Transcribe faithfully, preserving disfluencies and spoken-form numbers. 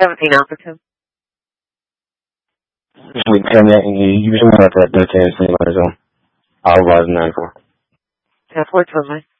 seventeen Alpha two. We tell me, you just want that thirteen, I'll rise nine four. ten four,